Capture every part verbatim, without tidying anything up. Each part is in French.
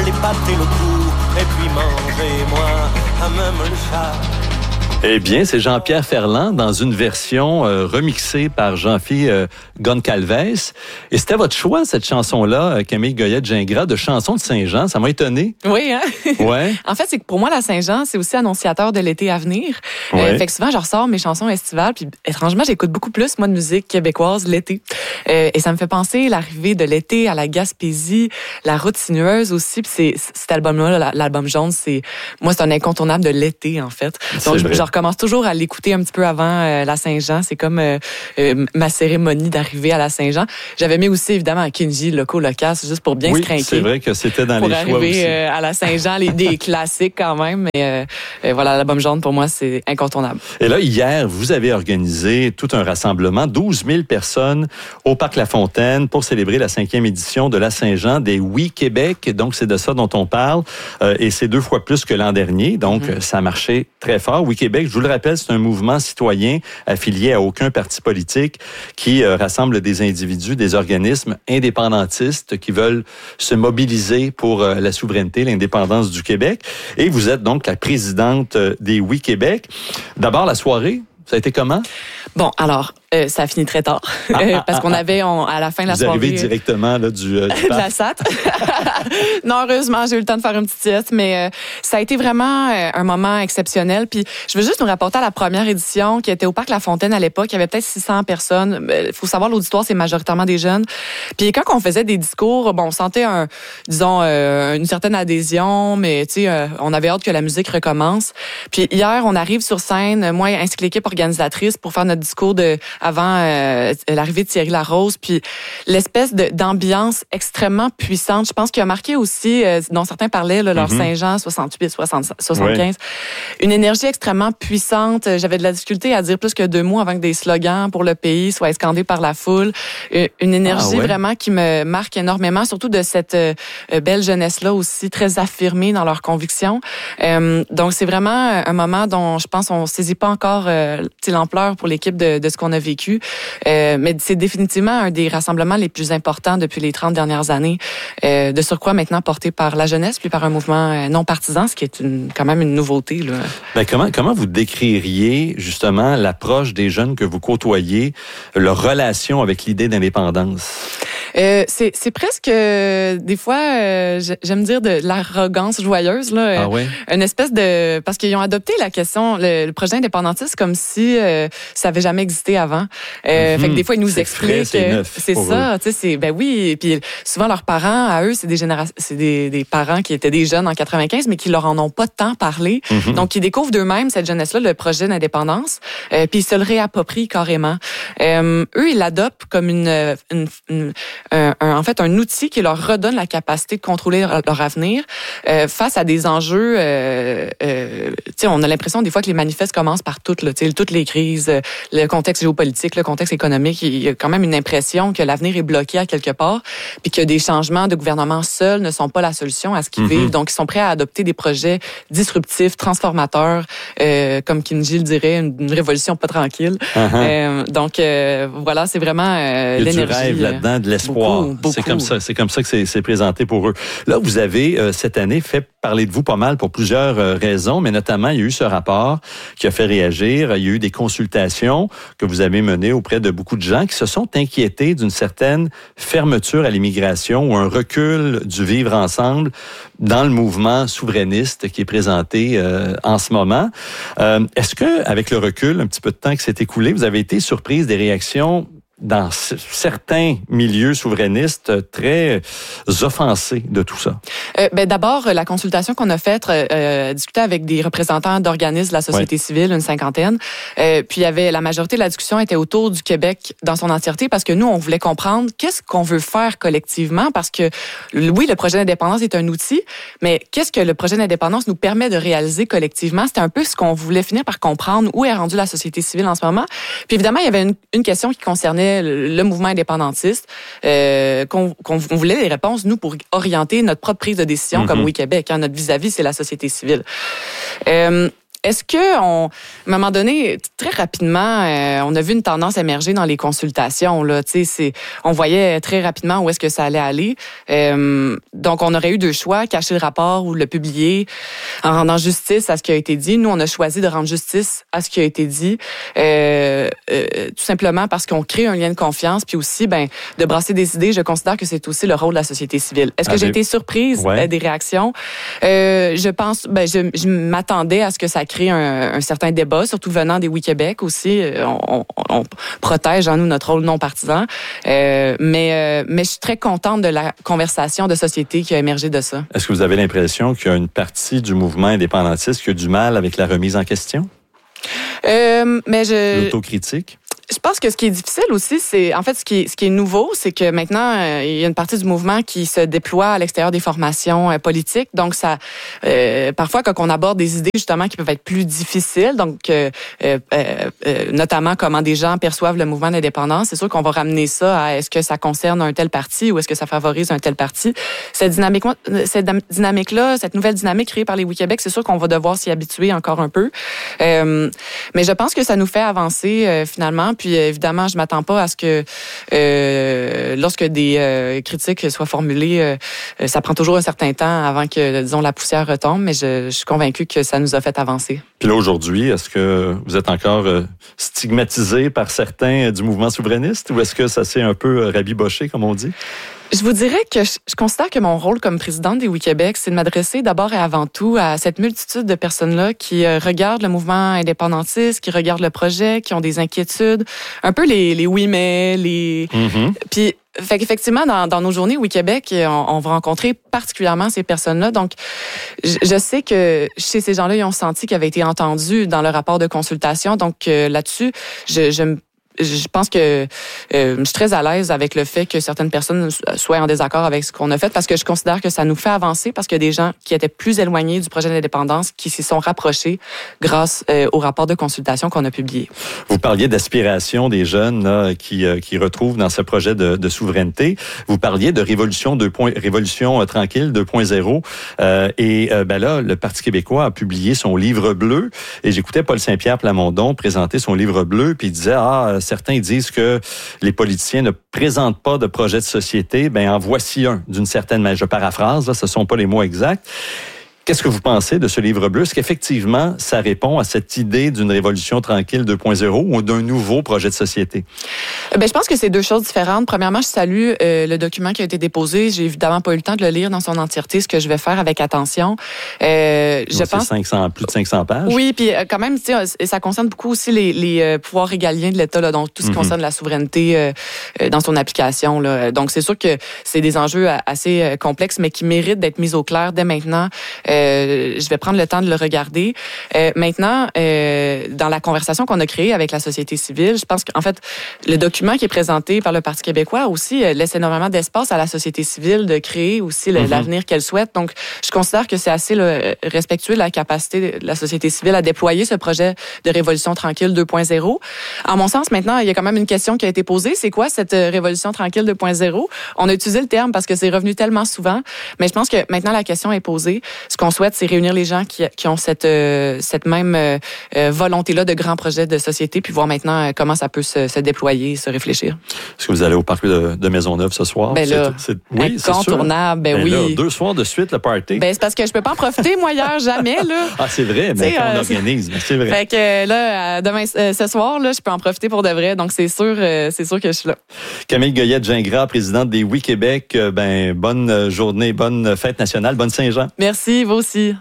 les pattes et le cou, et puis mangez-moi à même le chat. Eh bien, c'est Jean-Pierre Ferland dans une version euh, remixée par Jean-Philippe euh, Goncalves. Et c'était votre choix, cette chanson-là, euh, Camille Goyette-Gingras, de Chanson de Saint-Jean. Ça m'a étonné. Oui, hein? Ouais. En fait, c'est que pour moi, la Saint-Jean, c'est aussi annonciateur de l'été à venir. Ouais. Euh, fait que souvent, je ressors mes chansons estivales, puis étrangement, j'écoute beaucoup plus, moi, de musique québécoise l'été. Euh, et ça me fait penser l'arrivée de l'été à la Gaspésie, la route sinueuse aussi. Puis c'est, cet album-là, l'album jaune, c'est moi, c'est un incontournable de l'été, en fait. Donc, je, je recommence toujours à l'écouter un petit peu avant euh, la Saint-Jean. C'est comme euh, euh, ma cérémonie d'arrivée à la Saint-Jean. J'avais mis aussi, évidemment, Kinji, Loco, Locas, juste pour bien oui, se crinquer. c'est vrai que c'était dans les choix aussi. Pour arriver euh, à la Saint-Jean, les, des classiques quand même. Mais euh, euh, voilà, l'album jaune, pour moi, c'est incontournable. Et là, hier, vous avez organisé tout un rassemblement, douze mille personnes au Parc La Fontaine pour célébrer la cinquième édition de la Saint-Jean des Oui Québec. Donc, c'est de ça dont on parle. Euh, et c'est deux fois plus que l'an dernier. Donc, mm-hmm. ça a marché très fort. Oui Québec, je vous le rappelle, c'est un mouvement citoyen affilié à aucun parti politique qui euh, rassemble des individus, des organismes indépendantistes qui veulent se mobiliser pour euh, la souveraineté, l'indépendance du Québec. Et vous êtes donc la présidente euh, des Oui Québec. D'abord, la soirée, ça a été comment? Bon, alors, euh, ça a fini très tard. Ah, ah, parce qu'on ah, avait, on, à la fin de la vous soirée... Vous arrivez directement là, du, euh, du de la S A T. Non, heureusement, j'ai eu le temps de faire une petite sieste, mais euh, ça a été vraiment euh, un moment exceptionnel. Puis je veux juste nous rapporter à la première édition qui était au Parc La Fontaine à l'époque. Il y avait peut-être six cents personnes. Il faut savoir, l'auditoire, c'est majoritairement des jeunes. Puis quand on faisait des discours, bon, on sentait, un, disons, euh, une certaine adhésion, mais tu sais, euh, on avait hâte que la musique recommence. Puis hier, on arrive sur scène, moi ainsi que l'équipe organisatrice, pour faire notre discours de avant euh, l'arrivée de Thierry Larose, puis l'espèce de, d'ambiance extrêmement puissante. Je pense qu'il a marqué aussi, euh, dont certains parlaient, là, leur mm-hmm. Saint-Jean soixante-huit, soixante, soixante-quinze, ouais. Une énergie extrêmement puissante. J'avais de la difficulté à dire plus que deux mots avant que des slogans pour le pays soient scandés par la foule. Une énergie ah ouais. vraiment qui me marque énormément, surtout de cette euh, belle jeunesse-là aussi, très affirmée dans leurs convictions. Euh, donc c'est vraiment un moment dont je pense on saisit pas encore euh, l'ampleur pour l'équipe de, de ce qu'on a vécu. Euh, mais c'est définitivement un des rassemblements les plus importants depuis les trente dernières années. Euh, de surcroît maintenant porté par la jeunesse puis par un mouvement non partisan, ce qui est une, quand même une nouveauté, là. Ben, comment, comment vous décririez justement l'approche des jeunes que vous côtoyez, leur relation avec l'idée d'indépendance? Euh, c'est, c'est presque, euh, des fois, euh, j'aime dire de l'arrogance joyeuse, là. Ah ouais? Une espèce de... Parce qu'ils ont adopté la question, le, le projet indépendantiste, comme si euh, ça avait jamais existé avant. Euh, mm-hmm. Fait que des fois, ils nous c'est expliquent... Frais, c'est neuf c'est ça, tu sais, c'est... Ben oui, puis souvent, leurs parents, à eux, c'est des générations... C'est des, des parents qui étaient des jeunes en quatre-vingt-quinze, mais qui leur en ont pas tant parlé. Mm-hmm. Donc, ils découvrent d'eux-mêmes, cette jeunesse-là, le projet d'indépendance, euh, puis ils se le réapproprient carrément. Euh, eux, ils l'adoptent comme une... une, une Un, un, en fait, un outil qui leur redonne la capacité de contrôler leur, leur avenir euh, face à des enjeux. Euh, euh, tu sais, on a l'impression des fois que les manifestes commencent par toutes, là, tu sais, toutes les crises, le contexte géopolitique, le contexte économique. Il y a quand même une impression que l'avenir est bloqué à quelque part, puis que des changements de gouvernement seuls ne sont pas la solution à ce qu'ils mm-hmm. vivent. Donc, ils sont prêts à adopter des projets disruptifs, transformateurs, euh, comme Kinji le dirait, une, une révolution pas tranquille. Uh-huh. Euh, donc, euh, voilà, c'est vraiment euh, il y a l'énergie. Du rêve là-dedans, de l'espoir. Beaucoup, beaucoup. C'est comme ça, c'est comme ça que c'est, c'est présenté pour eux. Là, vous avez euh, cette année fait parler de vous pas mal pour plusieurs euh, raisons, mais notamment il y a eu ce rapport qui a fait réagir. Il y a eu des consultations que vous avez menées auprès de beaucoup de gens qui se sont inquiétés d'une certaine fermeture à l'immigration ou un recul du vivre ensemble dans le mouvement souverainiste qui est présenté euh, en ce moment. Euh, est-ce que, avec le recul, un petit peu de temps qui s'est écoulé, vous avez été surprise des réactions dans certains milieux souverainistes très offensés de tout ça? Euh, ben d'abord, la consultation qu'on a faite, euh, discuter avec des représentants d'organismes de la société ouais. civile, une cinquantaine. Euh, puis il y avait la majorité de la discussion était autour du Québec dans son entièreté parce que nous, on voulait comprendre qu'est-ce qu'on veut faire collectivement parce que oui, le projet d'indépendance est un outil, mais qu'est-ce que le projet d'indépendance nous permet de réaliser collectivement? C'était un peu ce qu'on voulait finir par comprendre, où est rendue la société civile en ce moment. Puis évidemment, il y avait une, une question qui concernait le mouvement indépendantiste, euh, qu'on, qu'on voulait des réponses, nous, pour orienter notre propre prise de décision, mm-hmm. comme Oui Québec. Hein, notre vis-à-vis, c'est la société civile. Euh, est-ce que on, à un moment donné, très rapidement, euh, on a vu une tendance émerger dans les consultations. Là, tu sais, c'est, on voyait très rapidement où est-ce que ça allait aller. Euh, donc, on aurait eu deux choix, cacher le rapport ou le publier en rendant justice à ce qui a été dit. Nous, on a choisi de rendre justice à ce qui a été dit, euh, euh, tout simplement parce qu'on crée un lien de confiance, puis aussi, ben, de brasser des idées. Je considère que c'est aussi le rôle de la société civile. Est-ce que Avec... j'ai été surprise ouais. des réactions? Euh, je pense, ben, je, je m'attendais à ce que ça crée un, un certain débat, surtout venant des Oui Québec aussi. On, on, on protège en nous notre rôle non partisan. Euh, mais, euh, mais je suis très contente de la conversation de société qui a émergé de ça. Est-ce que vous avez l'impression qu'il y a une partie du mouvement indépendantiste qui a du mal avec la remise en question? Euh, mais je... L'autocritique? Je pense que ce qui est difficile aussi, c'est en fait ce qui est, ce qui est nouveau, c'est que maintenant euh, il y a une partie du mouvement qui se déploie à l'extérieur des formations euh, politiques. Donc ça, euh, parfois quand on aborde des idées justement qui peuvent être plus difficiles, donc euh, euh, euh, notamment comment des gens perçoivent le mouvement d'indépendance, c'est sûr qu'on va ramener ça à est-ce que ça concerne un tel parti ou est-ce que ça favorise un tel parti. Cette dynamique, cette dynamique-là, cette nouvelle dynamique créée par les Oui Québec, c'est sûr qu'on va devoir s'y habituer encore un peu. Euh, mais je pense que ça nous fait avancer euh, finalement. Puis évidemment, je m'attends pas à ce que euh, lorsque des euh, critiques soient formulées, euh, ça prend toujours un certain temps avant que, disons, la poussière retombe, mais je, je suis convaincue que ça nous a fait avancer. Puis là, aujourd'hui, est-ce que vous êtes encore euh, stigmatisé par certains du mouvement souverainiste ou est-ce que ça s'est un peu rabiboché, comme on dit? Je vous dirais que je, je considère que mon rôle comme présidente des Oui Québec, c'est de m'adresser d'abord et avant tout à cette multitude de personnes-là qui euh, regardent le mouvement indépendantiste, qui regardent le projet, qui ont des inquiétudes, un peu les, les oui mais, les... Mm-hmm. Puis, fait qu'effectivement, dans, dans nos journées Oui Québec, on, on va rencontrer particulièrement ces personnes-là. Donc, je, je sais que chez ces gens-là, ils ont senti qu'ils avaient été entendus dans le rapport de consultation. Donc, euh, là-dessus, je, je me Je pense que euh, je suis très à l'aise avec le fait que certaines personnes soient en désaccord avec ce qu'on a fait parce que je considère que ça nous fait avancer parce qu'il y a des gens qui étaient plus éloignés du projet d'indépendance qui s'y sont rapprochés grâce euh, au rapport de consultation qu'on a publié. Vous parliez d'aspiration des jeunes là, qui, euh, qui retrouvent dans ce projet de, de souveraineté. Vous parliez de révolution deux points, révolution euh, tranquille deux point zéro. Euh, et euh, ben là, le Parti québécois a publié son livre bleu et j'écoutais Paul Saint-Pierre Plamondon présenter son livre bleu puis il disait ah certains disent que les politiciens ne présentent pas de projet de société. Ben en voici un, d'une certaine manière. Je paraphrase, là, ce ne sont pas les mots exacts. Qu'est-ce que vous pensez de ce livre bleu? Est-ce qu'effectivement, ça répond à cette idée d'une révolution tranquille deux point zéro ou d'un nouveau projet de société? Ben, je pense que c'est deux choses différentes. Premièrement, je salue euh, le document qui a été déposé. J'ai évidemment pas eu le temps de le lire dans son entièreté, ce que je vais faire avec attention. Euh, je Donc, pense c'est cinq cents, plus de cinq cents pages. Oui, puis euh, quand même, tu sais, ça concerne beaucoup aussi les, les euh, pouvoirs régaliens de l'État, là, donc tout ce qui mm-hmm. concerne la souveraineté euh, euh, dans son application. Là. Donc, c'est sûr que c'est des enjeux assez euh, complexes, mais qui méritent d'être mis au clair dès maintenant. Euh, je vais prendre le temps de le regarder. Euh, maintenant, euh, dans la conversation qu'on a créée avec la société civile, je pense qu'en fait, le document qui est présenté par le Parti québécois aussi euh, laisse énormément d'espace à la société civile de créer aussi le, mm-hmm. l'avenir qu'elle souhaite. Donc, je considère que c'est assez là, respectueux de la capacité de la société civile à déployer ce projet de révolution tranquille deux point zéro. En mon sens, maintenant, il y a quand même une question qui a été posée. C'est quoi cette révolution tranquille deux point zéro? On a utilisé le terme parce que c'est revenu tellement souvent, mais je pense que maintenant, la question est posée. Ce qu'on souhaite, c'est réunir les gens qui, qui ont cette, euh, cette même euh, volonté-là de grands projets de société, puis voir maintenant euh, comment ça peut se, se déployer, se réfléchir. Est-ce que vous allez au parc de, de Maisonneuve ce soir? Ben là, c'est, c'est, oui, incontournable, ben, ben oui. Là, deux soirs de suite, le party. Ben c'est parce que je peux pas en profiter, moi, hier, jamais, là. Ah, c'est vrai, mais quand euh, on organise, mais c'est vrai. Fait que là, demain, euh, ce soir, là, je peux en profiter pour de vrai, donc c'est sûr, euh, c'est sûr que je suis là. Camille Goyette-Gingras, présidente des Oui Québec, euh, ben bonne journée, bonne fête nationale, bonne Saint-Jean. Merci, vous aussi.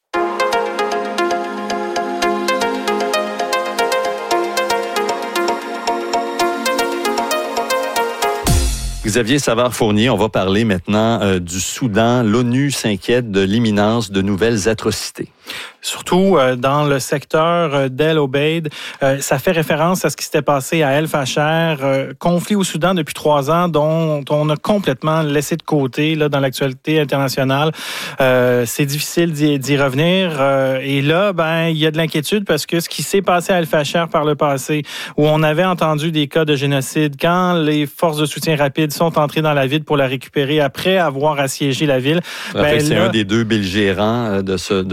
Xavier Savard-Fournier, on va parler maintenant euh, du Soudan. L'ONU s'inquiète de l'imminence de nouvelles atrocités. Surtout euh, dans le secteur euh, d'El Obeid. Euh, ça fait référence à ce qui s'était passé à El Fasher, euh, conflit au Soudan depuis trois ans dont on a complètement laissé de côté là, dans l'actualité internationale. Euh, c'est difficile d'y, d'y revenir. Euh, et là, ben, il y a de l'inquiétude parce que ce qui s'est passé à El Fasher par le passé, où on avait entendu des cas de génocide, quand les forces de soutien rapide sont entrées dans la ville pour la récupérer après avoir assiégé la ville. Ben, ben, c'est là, un des deux belligérants de ce, de ce grand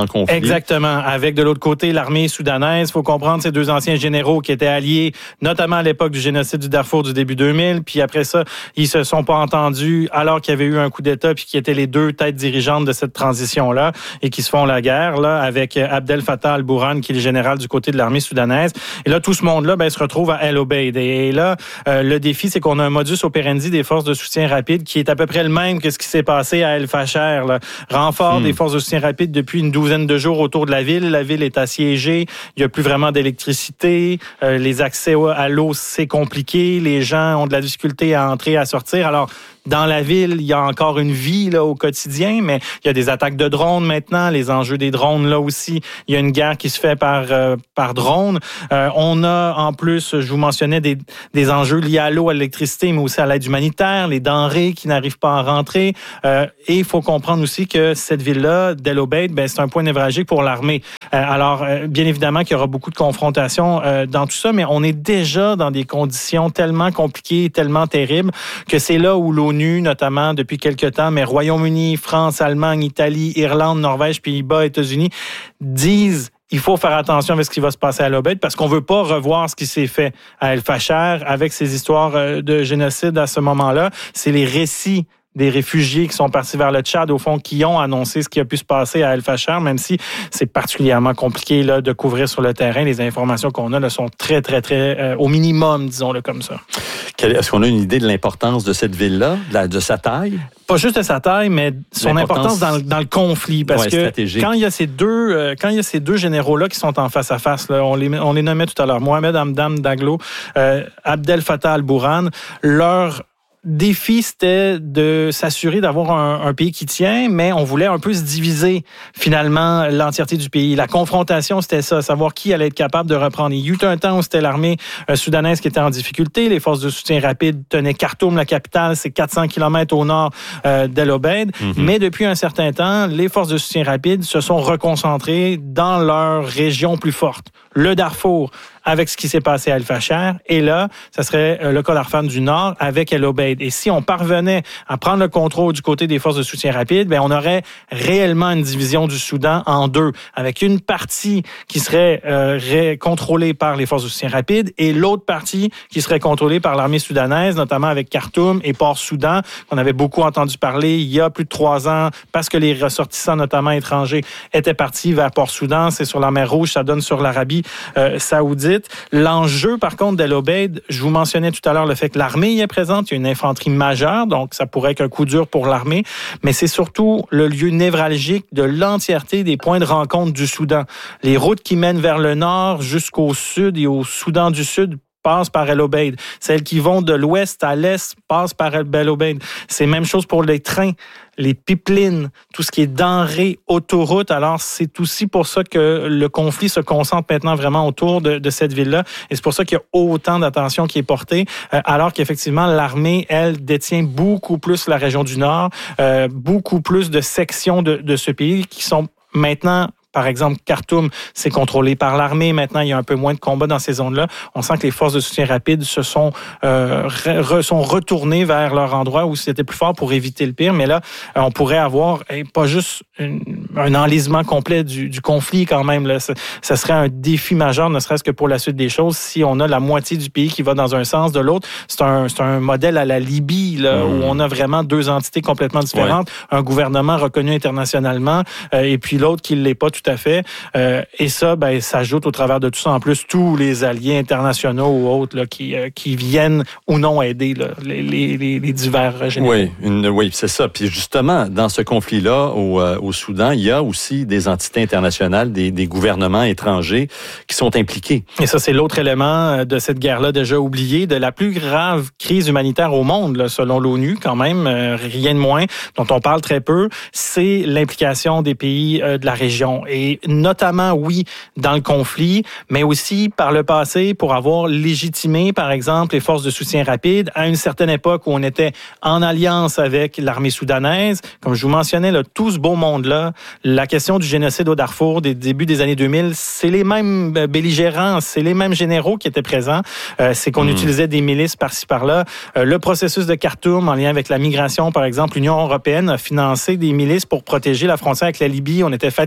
conflit. Exactement. Avec de l'autre côté l'armée soudanaise. Il faut comprendre ces deux anciens généraux qui étaient alliés, notamment à l'époque du génocide du Darfour du début deux mille. Puis après ça, ils se sont pas entendus alors qu'il y avait eu un coup d'État puis qui étaient les deux têtes dirigeantes de cette transition-là et qui se font la guerre là avec Abdel Fattah al-Burhan qui est le général du côté de l'armée soudanaise. Et là, tout ce monde-là ben, se retrouve à El Obeid. Et là, euh, le défi, c'est qu'on a un modus operandi des forces de soutien rapide qui est à peu près le même que ce qui s'est passé à El Fasher. Là. Renfort hmm. des forces de soutien rapide depuis une douzaine de jours autour de la ville. La ville est assiégée. Il n'y a plus vraiment d'électricité. Euh, les accès à l'eau, c'est compliqué. Les gens ont de la difficulté à entrer, à sortir. Alors, dans la ville, il y a encore une vie là au quotidien, mais il y a des attaques de drones maintenant, les enjeux des drones là aussi. Il y a une guerre qui se fait par euh, par drone. Euh, on a en plus, je vous mentionnais des des enjeux liés à l'eau, à l'électricité, mais aussi à l'aide humanitaire, les denrées qui n'arrivent pas à rentrer. Euh, et il faut comprendre aussi que cette ville-là, d'El Obeid, ben c'est un point névralgique pour l'armée. Euh, alors, euh, bien évidemment qu'il y aura beaucoup de confrontations euh, dans tout ça, mais on est déjà dans des conditions tellement compliquées, tellement terribles, que c'est là où l'ONU notamment depuis quelques temps, mais Royaume-Uni, France, Allemagne, Italie, Irlande, Norvège, Pays-Bas, États-Unis, disent il faut faire attention avec ce qui va se passer à El Obeid parce qu'on veut pas revoir ce qui s'est fait à El Fasher avec ces histoires de génocide à ce moment-là. C'est les récits des réfugiés qui sont partis vers le Tchad, au fond, qui ont annoncé ce qui a pu se passer à El Fasher, même si c'est particulièrement compliqué là, de couvrir sur le terrain. Les informations qu'on a là, sont très, très, très, euh, au minimum, disons-le comme ça. Est-ce qu'on a une idée de l'importance de cette ville-là, de, la, de sa taille? Pas juste de sa taille, mais son importance dans, dans le conflit. Parce ouais, que stratégique. quand il y a ces deux, euh, quand il y a ces deux généraux-là qui sont en face à face, là, on les, on les nommait tout à l'heure, Mohamed Hamdan Daglo, euh, Abdel Fattah al-Burhan, leur défi, c'était de s'assurer d'avoir un, un pays qui tient, mais on voulait un peu se diviser, finalement, l'entièreté du pays. La confrontation, c'était ça, savoir qui allait être capable de reprendre. Il y eut un temps où c'était l'armée euh, soudanaise qui était en difficulté. Les forces de soutien rapide tenaient Khartoum, la capitale, c'est quatre cents kilomètres au nord euh, d'El Obeid. Mm-hmm. Mais depuis un certain temps, les forces de soutien rapide se sont reconcentrées dans leur région plus forte. Le Darfour, avec ce qui s'est passé à El Fasher. Et là, ça serait le Kordofan du Nord avec El Obeid. Et si on parvenait à prendre le contrôle du côté des forces de soutien rapide, ben on aurait réellement une division du Soudan en deux, avec une partie qui serait euh, ré- contrôlée par les forces de soutien rapide et l'autre partie qui serait contrôlée par l'armée soudanaise, notamment avec Khartoum et Port-Soudan, qu'on avait beaucoup entendu parler il y a plus de trois ans, parce que les ressortissants, notamment étrangers, étaient partis vers Port-Soudan. C'est sur la mer Rouge, ça donne sur l'Arabie euh, saoudite. L'enjeu, par contre, d'El Obeid, je vous mentionnais tout à l'heure le fait que l'armée y est présente. Il y a une infanterie majeure, donc ça pourrait être un coup dur pour l'armée. Mais c'est surtout le lieu névralgique de l'entièreté des points de rencontre du Soudan. Les routes qui mènent vers le nord jusqu'au sud et au Soudan du Sud passent par El Obeid. Celles qui vont de l'ouest à l'est passent par El Obeid. C'est la même chose pour les trains, les pipelines, tout ce qui est denrées, autoroutes. Alors, c'est aussi pour ça que le conflit se concentre maintenant vraiment autour de, de cette ville-là. Et c'est pour ça qu'il y a autant d'attention qui est portée, euh, alors qu'effectivement, l'armée, elle, détient beaucoup plus la région du Nord, euh, beaucoup plus de sections de, de ce pays qui sont maintenant... Par exemple, Khartoum, c'est contrôlé par l'armée. Maintenant, il y a un peu moins de combats dans ces zones-là. On sent que les forces de soutien rapide se sont, euh, re, sont retournées vers leur endroit où c'était plus fort pour éviter le pire. Mais là, on pourrait avoir eh, pas juste une, un enlisement complet du, du conflit quand même. Là. Ça, ça serait un défi majeur, ne serait-ce que pour la suite des choses, si on a la moitié du pays qui va dans un sens, de l'autre. C'est un, c'est un modèle à la Libye, là, mmh. où on a vraiment deux entités complètement différentes. Ouais. Un gouvernement reconnu internationalement euh, et puis l'autre qui ne l'est pas tout à fait. Euh, et ça, ben, s'ajoute au travers de tout ça, en plus, tous les alliés internationaux ou autres là, qui, euh, qui viennent ou non aider là, les, les, les divers généraux. Oui, une, oui, c'est ça. Puis justement, dans ce conflit-là, au, euh, au Soudan, il y a aussi des entités internationales, des, des gouvernements étrangers qui sont impliqués. Et ça, c'est l'autre élément de cette guerre-là déjà oublié, de la plus grave crise humanitaire au monde, là, selon l'ONU, quand même, euh, rien de moins, dont on parle très peu, c'est l'implication des pays euh, de la région. Et notamment, oui, dans le conflit, mais aussi par le passé pour avoir légitimé, par exemple, les forces de soutien rapide à une certaine époque où on était en alliance avec l'armée soudanaise. Comme je vous mentionnais, là, tout ce beau monde-là, la question du génocide au Darfour des débuts des années deux mille, c'est les mêmes belligérants, c'est les mêmes généraux qui étaient présents. Euh, c'est qu'on mmh. utilisait des milices par-ci, par-là. Euh, le processus de Khartoum, en lien avec la migration, par exemple, l'Union européenne a financé des milices pour protéger la frontière avec la Libye. On était fatigués que les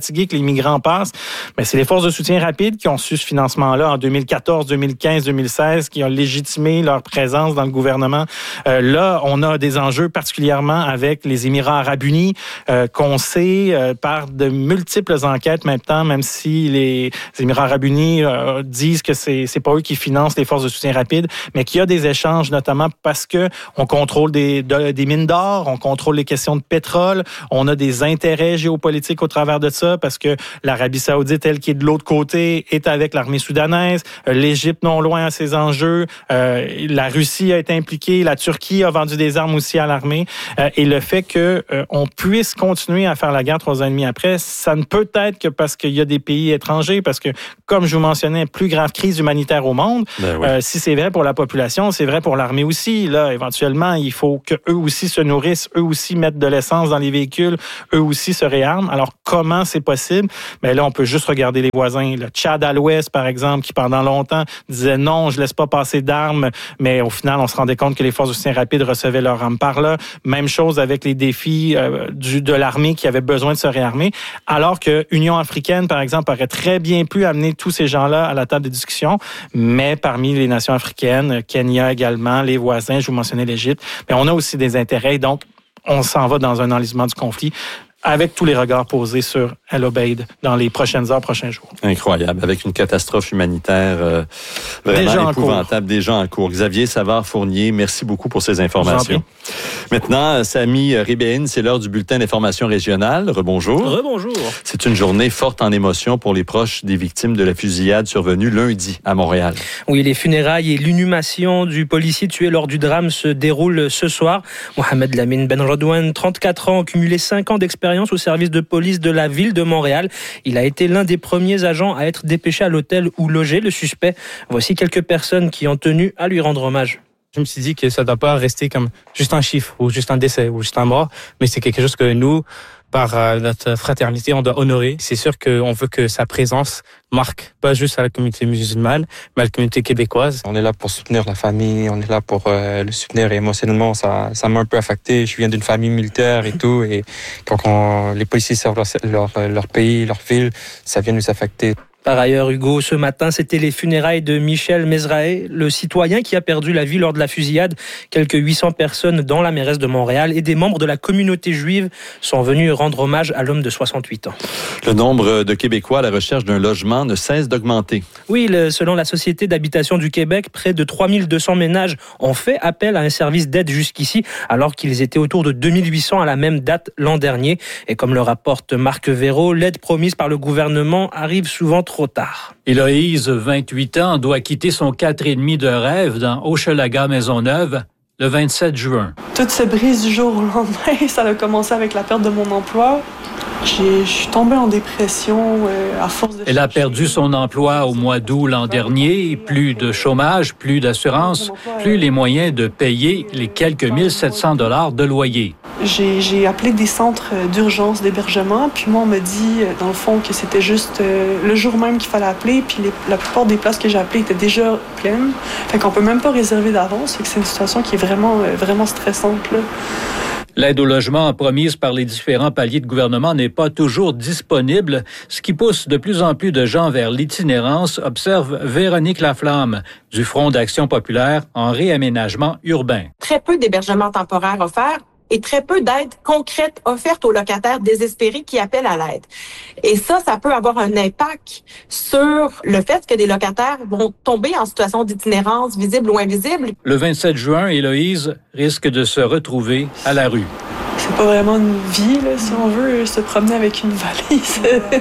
migrants passent. Mais c'est les forces de soutien rapide qui ont su ce financement-là en deux mille quatorze, deux mille quinze, deux mille seize, qui ont légitimé leur présence dans le gouvernement. Euh, là, on a des enjeux particulièrement avec les Émirats arabes unis, euh, qu'on sait euh, par de multiples enquêtes maintenant, même si les Émirats arabes unis euh, disent que c'est c'est pas eux qui financent les forces de soutien rapide, mais qu'il y a des échanges, notamment parce que on contrôle des, de, des mines d'or, on contrôle les questions de pétrole, on a des intérêts géopolitiques au travers de ça, parce que l'Arabie saoudite, elle qui est de l'autre côté, est avec l'armée soudanaise, l'Égypte non loin à ses enjeux, euh, la Russie a été impliquée, la Turquie a vendu des armes aussi à l'armée, euh, et le fait que euh, on puisse continuer à faire la guerre trois ans et demi après, ça ne peut être que parce qu'il y a des pays étrangers, parce que, comme je vous mentionnais, plus grave crise humanitaire au monde. Ben oui. euh, si c'est vrai pour la population, c'est vrai pour l'armée aussi. Là, éventuellement, il faut que eux aussi se nourrissent, eux aussi mettent de l'essence dans les véhicules, eux aussi se réarment. Alors, comment c'est possible? Mais là, on peut juste regarder les voisins. Le Tchad à l'ouest, par exemple, qui pendant longtemps disait non, je laisse pas passer d'armes, mais au final, on se rendait compte que les forces de soutien rapide recevaient leurs armes par là. Même chose avec les défis euh, du, de l'armée qui avait besoin de se réarmer. Alors que l'Union africaine, par exemple, aurait très bien pu amener tous ces gens-là à la table de discussion, mais parmi les nations africaines, Kenya également, les voisins, je vous mentionnais l'Égypte, mais on a aussi des intérêts, donc on s'en va dans un enlisement du conflit, avec tous les regards posés sur El Obeid dans les prochaines heures, prochains jours. Incroyable, avec une catastrophe humanitaire euh, vraiment déjà épouvantable, déjà en cours. Xavier Savard-Fournier, merci beaucoup pour ces informations. Maintenant, Samy Ribéine, c'est l'heure du bulletin d'information régionale. Rebonjour. Rebonjour. C'est une journée forte en émotion pour les proches des victimes de la fusillade survenue lundi à Montréal. Oui, les funérailles et l'inhumation du policier tué lors du drame se déroulent ce soir. Mohamed Lamine Benrodouane, trente-quatre ans, cumulé cinq ans d'expérience au service de police de la ville de Montréal. Il a été l'un des premiers agents à être dépêché à l'hôtel où logeait le suspect. Voici quelques personnes qui ont tenu à lui rendre hommage. Je me suis dit que ça ne doit pas rester comme juste un chiffre ou juste un décès ou juste un mort, mais c'est quelque chose que nous, par notre fraternité, on doit honorer. C'est sûr qu'on veut que sa présence marque pas juste à la communauté musulmane, mais à la communauté québécoise. On est là pour soutenir la famille, on est là pour euh, le soutenir émotionnellement. Ça, ça m'a un peu affecté. Je viens d'une famille militaire et tout, et quand on, les policiers servent leur, leur, leur pays, leur ville, ça vient nous affecter. Par ailleurs, Hugo, ce matin, c'était les funérailles de Michel Mezrae, le citoyen qui a perdu la vie lors de la fusillade. Quelques huit cents personnes, dont la mairesse de Montréal, et des membres de la communauté juive sont venus rendre hommage à l'homme de soixante-huit ans. Le nombre de Québécois à la recherche d'un logement ne cesse d'augmenter. Oui, le, selon la Société d'habitation du Québec, près de trois mille deux cents ménages ont fait appel à un service d'aide jusqu'ici, alors qu'ils étaient autour de deux mille huit cents à la même date l'an dernier. Et comme le rapporte Marc Véraud, l'aide promise par le gouvernement arrive souvent trop tard. Héloïse, vingt-huit ans, doit quitter son quatre et demi de rêve dans Hochelaga Maisonneuve le vingt-sept juin. Tout se brise du jour au lendemain. Ça a commencé avec la perte de mon emploi. J'ai, je suis tombée en dépression euh, à force de... Elle a perdu son emploi au mois d'août l'an dernier. Plus de chômage, plus d'assurance, plus les moyens de payer les quelques mille sept cents dollars de loyer. J'ai, j'ai appelé des centres d'urgence d'hébergement, puis moi, on me dit, dans le fond, que c'était juste euh, le jour même qu'il fallait appeler, puis les, la plupart des places que j'ai appelées étaient déjà pleines. Fait qu'on peut même pas réserver d'avance. Fait que c'est une situation qui est vraiment, euh, vraiment stressante, là. L'aide au logement promise par les différents paliers de gouvernement n'est pas toujours disponible, ce qui pousse de plus en plus de gens vers l'itinérance, observe Véronique Laflamme du Front d'action populaire en réaménagement urbain. Très peu d'hébergements temporaires offerts et très peu d'aide concrète offerte aux locataires désespérés qui appellent à l'aide. Et ça, ça peut avoir un impact sur le fait que des locataires vont tomber en situation d'itinérance visible ou invisible. Le vingt-sept juin, Héloïse risque de se retrouver à la rue. C'est pas vraiment une vie, là, si on veut se promener avec une valise.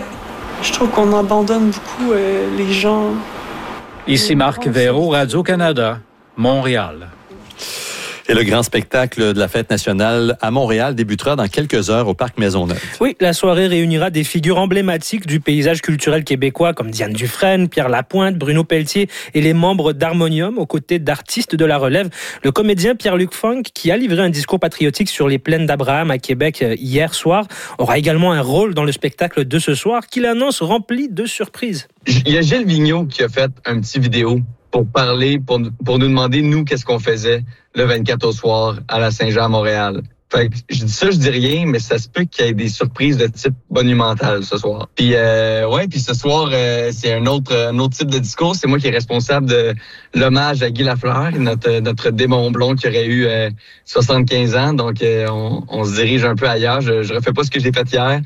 Je trouve qu'on abandonne beaucoup euh, les gens. Ici Marc Véraud, Radio-Canada, Montréal. Et le grand spectacle de la Fête nationale à Montréal débutera dans quelques heures au Parc Maisonneuve. Oui, la soirée réunira des figures emblématiques du paysage culturel québécois comme Diane Dufresne, Pierre Lapointe, Bruno Pelletier et les membres d'Harmonium aux côtés d'artistes de la relève. Le comédien Pierre-Luc Funk, qui a livré un discours patriotique sur les plaines d'Abraham à Québec hier soir, aura également un rôle dans le spectacle de ce soir qu'il annonce rempli de surprises. Il y a Gilles Vigneault qui a fait un petit vidéo pour parler, pour, pour nous demander, nous, qu'est-ce qu'on faisait le vingt-quatre au soir à la Saint-Jean à Montréal. Fait que je dis ça, je dis rien, mais ça se peut qu'il y ait des surprises de type monumental ce soir. Puis euh, ouais, puis ce soir, euh, c'est un autre un autre type de discours. C'est moi qui est responsable de l'hommage à Guy Lafleur, notre notre démon blond qui aurait eu euh, soixante-quinze ans. Donc euh, on, on se dirige un peu ailleurs. Je, je refais pas ce que j'ai fait hier.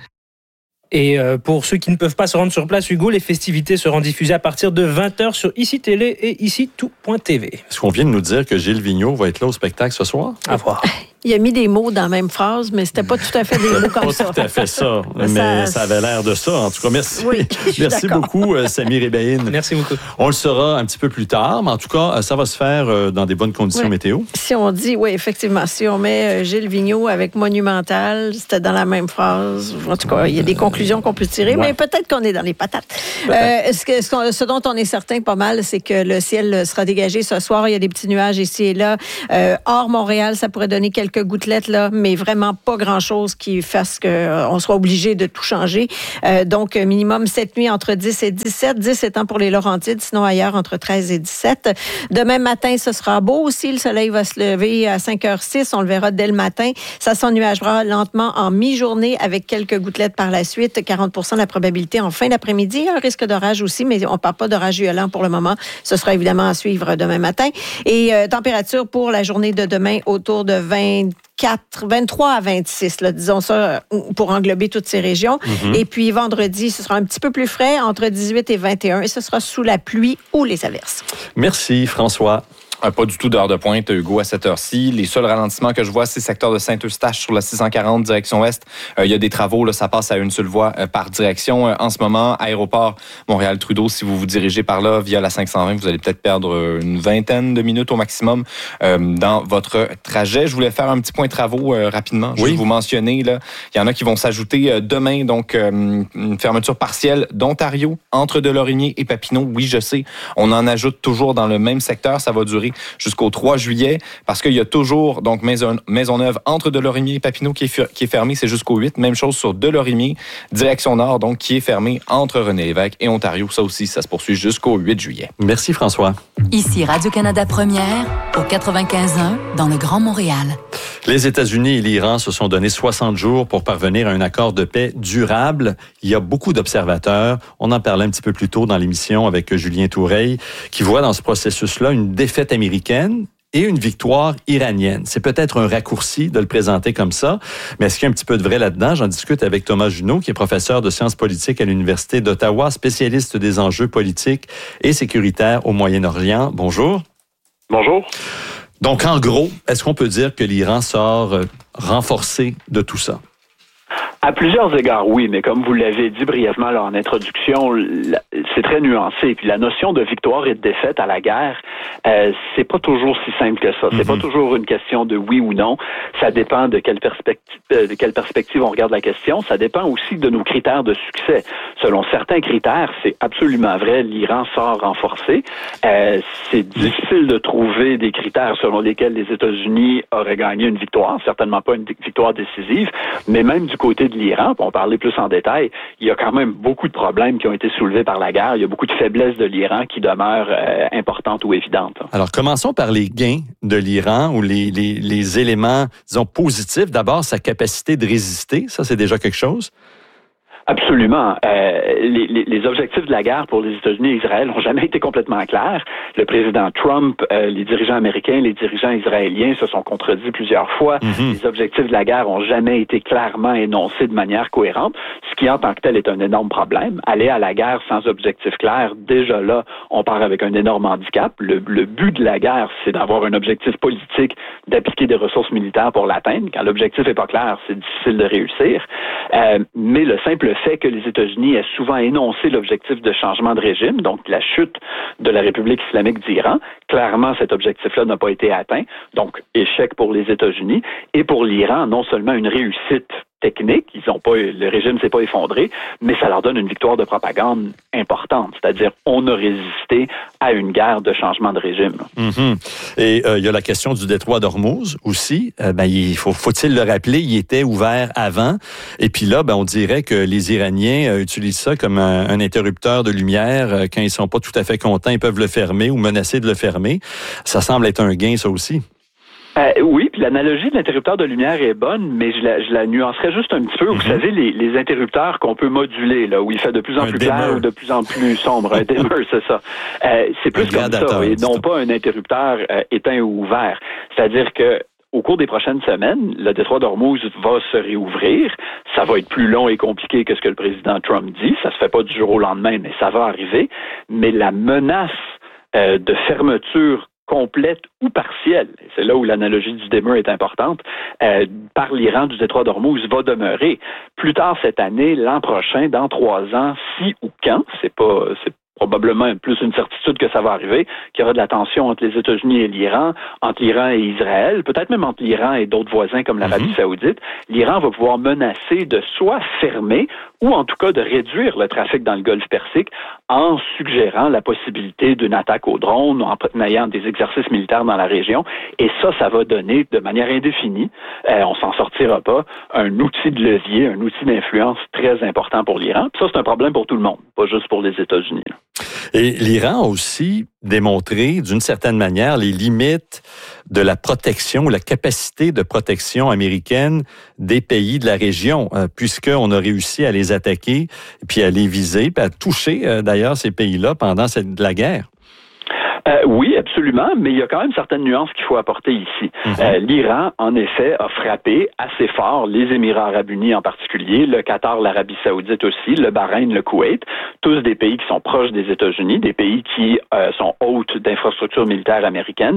Et pour ceux qui ne peuvent pas se rendre sur place, Hugo, les festivités seront diffusées à partir de vingt heures sur Ici Télé et ici tout point t v. Est-ce qu'on vient de nous dire que Gilles Vigneault va être là au spectacle ce soir? À voir. Il a mis des mots dans la même phrase, mais c'était pas tout à fait des mots comme pas ça. Pas tout à fait ça, mais ça, ça avait l'air de ça. En tout cas, merci. Oui, merci beaucoup, Samir Ebaïne. Merci beaucoup. On le saura un petit peu plus tard, mais en tout cas, ça va se faire dans des bonnes conditions oui. météo. Si on dit, oui, effectivement, si on met Gilles Vigneault avec Monumental, c'était dans la même phrase. En tout cas, il y a des conclusions qu'on peut tirer, ouais. mais peut-être qu'on est dans les patates. Euh, ce, que, ce, ce dont on est certain pas mal, c'est que le ciel sera dégagé ce soir. Il y a des petits nuages ici et là. Euh, hors Montréal, ça pourrait donner quelques gouttelettes, là, mais vraiment pas grand-chose qui fasse qu'on euh, soit obligé de tout changer. Euh, donc, minimum cette nuit entre dix et dix-sept. dix étant pour les Laurentides, sinon ailleurs entre treize et dix-sept. Demain matin, ce sera beau aussi. Le soleil va se lever à cinq heures six. On le verra dès le matin. Ça s'ennuagera lentement en mi-journée avec quelques gouttelettes par la suite. quarante pour cent de la probabilité en fin d'après-midi. Un risque d'orage aussi, mais on ne parle pas d'orage violent pour le moment. Ce sera évidemment à suivre demain matin. Et euh, température pour la journée de demain autour de vingt-quatre, vingt-trois à vingt-six, là, disons ça, pour englober toutes ces régions. Mm-hmm. Et puis, vendredi, ce sera un petit peu plus frais, entre dix-huit et vingt et un, et ce sera sous la pluie ou les averses. Merci, François. Pas du tout d'heure de pointe, Hugo, à cette heure-ci. Les seuls ralentissements que je vois, c'est le secteur de Saint-Eustache sur la six cent quarante, direction ouest. Euh, il y a des travaux, là, ça passe à une seule voie euh, par direction. Euh, en ce moment, aéroport Montréal-Trudeau, si vous vous dirigez par là via la cinq cent vingt, vous allez peut-être perdre une vingtaine de minutes au maximum euh, dans votre trajet. Je voulais faire un petit point de travaux euh, rapidement. Je oui. vais vous mentionner, là, il y en a qui vont s'ajouter euh, demain, donc euh, une fermeture partielle d'Ontario, entre Delorimier et Papineau. Oui, je sais, on en ajoute toujours dans le même secteur. Ça va durer jusqu'au trois juillet, parce qu'il y a toujours donc Maison, Maisonneuve entre Delorimier et Papineau qui est, qui est fermé, c'est jusqu'au huit. Même chose sur Delorimier, direction nord, donc qui est fermé entre René-Lévesque et Ontario. Ça aussi, ça se poursuit jusqu'au huit juillet. Merci François. Ici Radio-Canada Première, au quatre-vingt-quinze un, dans le Grand Montréal. Les États-Unis et l'Iran se sont donné soixante jours pour parvenir à un accord de paix durable. Il y a beaucoup d'observateurs. On en parlait un petit peu plus tôt dans l'émission avec Julien Toureille, qui voit dans ce processus-là une défaite américaine et une victoire iranienne. C'est peut-être un raccourci de le présenter comme ça, mais est-ce qu'il y a un petit peu de vrai là-dedans? J'en discute avec Thomas Junot, qui est professeur de sciences politiques à l'Université d'Ottawa, spécialiste des enjeux politiques et sécuritaires au Moyen-Orient. Bonjour. Bonjour. Donc, en gros, est-ce qu'on peut dire que l'Iran sort renforcé de tout ça? À plusieurs égards, oui, mais comme vous l'avez dit brièvement là, en introduction, c'est très nuancé. Puis la notion de victoire et de défaite à la guerre, euh, c'est pas toujours si simple que ça. C'est mm-hmm. pas toujours une question de oui ou non. Ça dépend de quelle perspective, de quelle perspective on regarde la question. Ça dépend aussi de nos critères de succès. Selon certains critères, c'est absolument vrai, l'Iran sort renforcé. Euh, c'est difficile de trouver des critères selon lesquels les États-Unis auraient gagné une victoire. Certainement pas une victoire décisive, mais même du côté de l'Iran, pour en parler plus en détail, il y a quand même beaucoup de problèmes qui ont été soulevés par la guerre. Il y a beaucoup de faiblesses de l'Iran qui demeurent euh, importantes ou évidentes. Alors, commençons par les gains de l'Iran ou les, les, les éléments, disons, positifs. D'abord, sa capacité de résister. Ça, c'est déjà quelque chose. Absolument. Euh, les, les, les objectifs de la guerre pour les États-Unis et Israël n'ont jamais été complètement clairs. Le président Trump, euh, les dirigeants américains, les dirigeants israéliens se sont contredits plusieurs fois. Mm-hmm. Les objectifs de la guerre n'ont jamais été clairement énoncés de manière cohérente, ce qui en tant que tel est un énorme problème. Aller à la guerre sans objectif clair, déjà là, on part avec un énorme handicap. Le, le but de la guerre, c'est d'avoir un objectif politique, d'appliquer des ressources militaires pour l'atteindre. Quand l'objectif n'est pas clair, c'est difficile de réussir. Euh, mais le simple fait que les États-Unis aient souvent énoncé l'objectif de changement de régime, donc la chute de la République islamique d'Iran. Clairement, cet objectif-là n'a pas été atteint. Donc, échec pour les États-Unis. Et pour l'Iran, non seulement une réussite technique, ils ont pas, le régime s'est pas effondré, mais ça leur donne une victoire de propagande importante. C'est-à-dire, on a résisté à une guerre de changement de régime. Mm-hmm. Et il euh, y a la question du détroit d'Ormuz aussi. Euh, ben, il faut, faut-il le rappeler, il était ouvert avant. Et puis là, ben, on dirait que les Iraniens euh, utilisent ça comme un, un interrupteur de lumière. Euh, quand ils sont pas tout à fait contents, ils peuvent le fermer ou menacer de le fermer. Ça semble être un gain, ça aussi. Euh, oui, puis l'analogie de l'interrupteur de lumière est bonne, mais je la, je la nuancerais juste un petit peu. Mm-hmm. Vous savez, les, les interrupteurs qu'on peut moduler, là, où il fait de plus en un plus dimmer. Clair ou de plus en plus sombre, un dimmer, c'est ça. Euh, c'est plus un comme ça, et non pas un interrupteur euh, éteint ou ouvert. C'est-à-dire que au cours des prochaines semaines, le détroit d'Ormuz va se réouvrir. Ça va être plus long et compliqué que ce que le président Trump dit. Ça se fait pas du jour au lendemain, mais ça va arriver. Mais la menace euh, de fermeture complète ou partielle, et c'est là où l'analogie du dimmer est importante, euh, par l'Iran du détroit d'Ormuz va demeurer. Plus tard cette année, l'an prochain, dans trois ans, si ou quand, c'est pas, c'est probablement plus une certitude que ça va arriver, qu'il y aura de la tension entre les États-Unis et l'Iran, entre l'Iran et Israël, peut-être même entre l'Iran et d'autres voisins comme l'Arabie mm-hmm. saoudite, l'Iran va pouvoir menacer de soit fermer ou en tout cas de réduire le trafic dans le Golfe Persique en suggérant la possibilité d'une attaque au drone, en ayant des exercices militaires dans la région. Et ça, ça va donner de manière indéfinie, euh, on s'en sortira pas, un outil de levier, un outil d'influence très important pour l'Iran. Puis ça, c'est un problème pour tout le monde, pas juste pour les États-Unis. Et l'Iran a aussi démontré, d'une certaine manière, les limites de la protection, la capacité de protection américaine des pays de la région, euh, puisqu'on a réussi à les attaquer, puis à les viser, puis à toucher euh, d'ailleurs ces pays-là pendant cette, la guerre. Euh, oui, absolument, mais il y a quand même certaines nuances qu'il faut apporter ici. Mm-hmm. Euh, L'Iran, en effet, a frappé assez fort les Émirats arabes unis en particulier, le Qatar, l'Arabie saoudite aussi, le Bahreïn, le Koweït, tous des pays qui sont proches des États-Unis, des pays qui euh, sont hôtes d'infrastructures militaires américaines.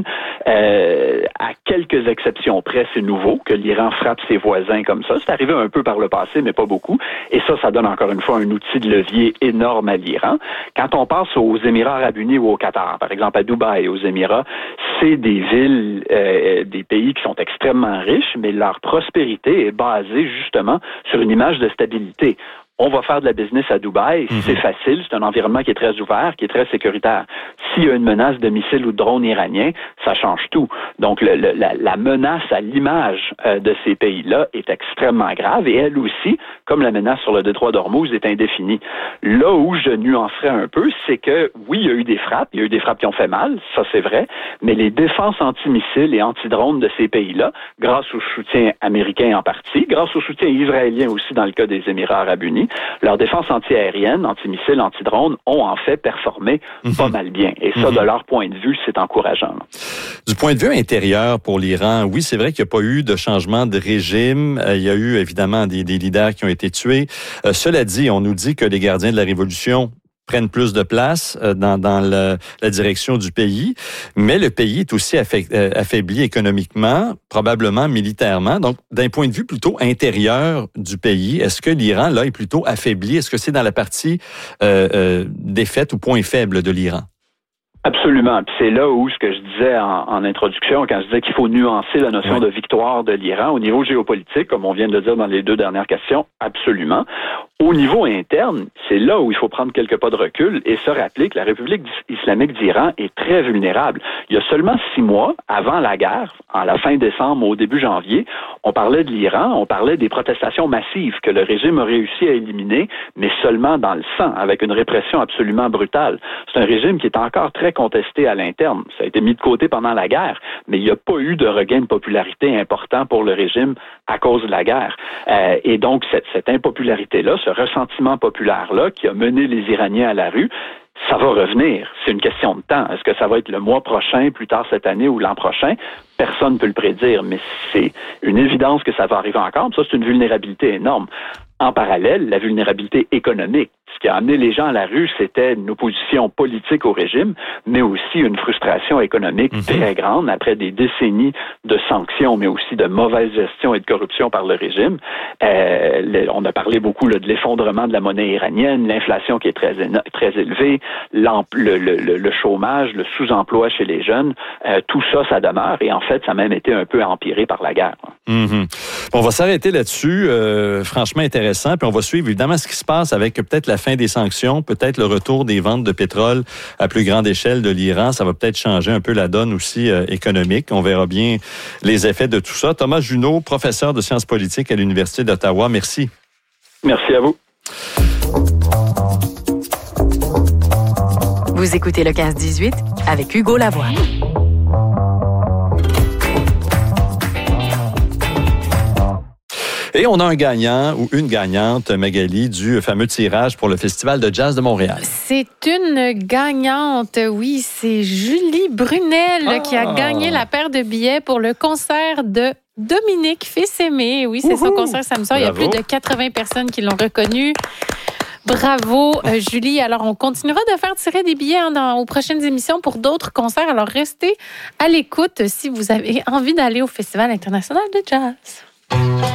Euh, à quelques exceptions près, c'est nouveau que l'Iran frappe ses voisins comme ça. C'est arrivé un peu par le passé, mais pas beaucoup. Et ça, ça donne encore une fois un outil de levier énorme à l'Iran. Quand on passe aux Émirats arabes unis ou au Qatar, par exemple, à Dubaï, aux Émirats, c'est des villes, euh, des pays qui sont extrêmement riches, mais leur prospérité est basée justement sur une image de stabilité. On va faire de la business à Dubaï, mm-hmm. c'est facile, c'est un environnement qui est très ouvert, qui est très sécuritaire. S'il y a une menace de missiles ou de drones iraniens, ça change tout. Donc, le, le, la, la menace à l'image euh, de ces pays-là est extrêmement grave et elle aussi, comme la menace sur le détroit d'Ormuz, est indéfinie. Là où je nuancerais un peu, c'est que, oui, il y a eu des frappes, il y a eu des frappes qui ont fait mal, ça c'est vrai, mais les défenses antimissiles et antidrones de ces pays-là, grâce au soutien américain en partie, grâce au soutien israélien aussi dans le cas des Émirats arabes unis, leurs défenses antiaériennes, antimissiles, antidrones ont en fait performé mm-hmm. pas mal bien. Et ça, mm-hmm. de leur point de vue, c'est encourageant. Du point de vue intérieur pour l'Iran, oui, c'est vrai qu'il n'y a pas eu de changement de régime. Euh, il y a eu évidemment des, des leaders qui ont été tués. Euh, cela dit, on nous dit que les gardiens de la révolution prennent plus de place dans, dans le, la direction du pays, mais le pays est aussi affaibli économiquement, probablement militairement. Donc, d'un point de vue plutôt intérieur du pays, est-ce que l'Iran, là, est plutôt affaibli? Est-ce que c'est dans la partie euh, euh, défaite ou point faible de l'Iran? Absolument. Puis c'est là où ce que je disais en, en introduction, quand je disais qu'il faut nuancer la notion oui. de victoire de l'Iran au niveau géopolitique, comme on vient de le dire dans les deux dernières questions, absolument. Au niveau interne, c'est là où il faut prendre quelques pas de recul et se rappeler que la République islamique d'Iran est très vulnérable. Il y a seulement six mois, avant la guerre, à la fin décembre, au début janvier, on parlait de l'Iran, on parlait des protestations massives que le régime a réussi à éliminer, mais seulement dans le sang, avec une répression absolument brutale. C'est un régime qui est encore très contesté à l'interne. Ça a été mis de côté pendant la guerre, mais il n'y a pas eu de regain de popularité important pour le régime à cause de la guerre. Euh, et donc, cette, cette impopularité-là, ce ressentiment populaire-là qui a mené les Iraniens à la rue, ça va revenir. C'est une question de temps. Est-ce que ça va être le mois prochain, plus tard cette année ou l'an prochain? Personne ne peut le prédire, mais c'est une évidence que ça va arriver encore. Ça, c'est une vulnérabilité énorme. En parallèle, la vulnérabilité économique. Ce qui a amené les gens à la rue, c'était une opposition politique au régime, mais aussi une frustration économique mm-hmm. très grande après des décennies de sanctions, mais aussi de mauvaise gestion et de corruption par le régime. Euh, le, on a parlé beaucoup là, de l'effondrement de la monnaie iranienne, l'inflation qui est très, très élevée, le, le, le, le chômage, le sous-emploi chez les jeunes. Euh, tout ça, ça demeure et en fait, ça a même été un peu empiré par la guerre. Mm-hmm. Bon, on va s'arrêter là-dessus. Euh, franchement intéressant. Puis on va suivre évidemment ce qui se passe avec peut-être la fin des sanctions, peut-être le retour des ventes de pétrole à plus grande échelle de l'Iran. Ça va peut-être changer un peu la donne aussi euh, économique. On verra bien les effets de tout ça. Thomas Junot, professeur de sciences politiques à l'Université d'Ottawa. Merci. Merci à vous. Vous écoutez le quinze dix-huit avec Hugo Lavoie. Et on a un gagnant ou une gagnante, Magali, du fameux tirage pour le Festival de jazz de Montréal. C'est une gagnante, oui, c'est Julie Brunel ah. qui a gagné la paire de billets pour le concert de Dominique Fils-Aimé. Oui, c'est Wouhou. Son concert samedi soir. Il y a plus de quatre-vingts personnes qui l'ont reconnu. Bravo, euh, Julie. Alors, on continuera de faire tirer des billets hein, dans, aux prochaines émissions pour d'autres concerts. Alors, restez à l'écoute si vous avez envie d'aller au Festival international de jazz.